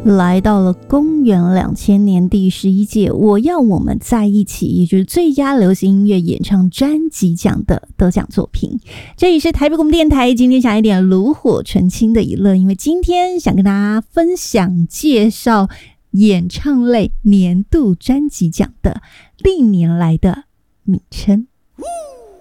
来到了公元2000年第11届我要我们在一起，也就是最佳流行音乐演唱专辑奖的得奖作品。这里是台北广播电台，今天想一点炉火纯青的一乐，因为今天想跟大家分享介绍演唱类年度专辑奖的历年来的名称。